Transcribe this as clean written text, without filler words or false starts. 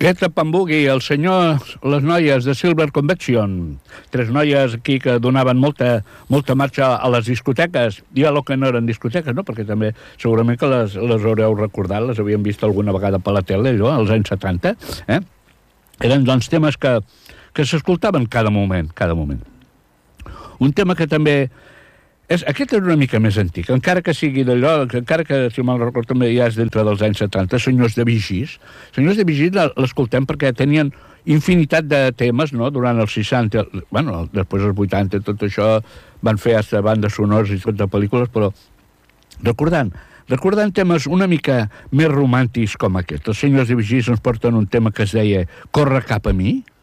Greta Van Buggy, el senyor, les noies de Silver Convection, 3 noies aquí que donaven molta marxa a les discoteques, i a lo que no eren discoteques, no? Perquè també segurament que les haureu recordat, les havíem vist alguna vegada per la tele, allò, als anys 70, Eren, doncs, temes que s'escoltaven cada moment. Un tema que també... Aquest és una mica més antic, encara que sigui d'allò, encara que, si mal record, també ja és dintre dels anys 70, Senyors de Vigís. Senyors de Vigís l'escoltem perquè tenien infinitat de temes, no?, durant els 60, bueno, després dels 80, tot això, van fer hasta bandes sonores i tot de pel·lícules, però recordant temes una mica més romàntics com aquest. Els Senyors de Vigís ens porten un tema que es deia Corre cap a mi.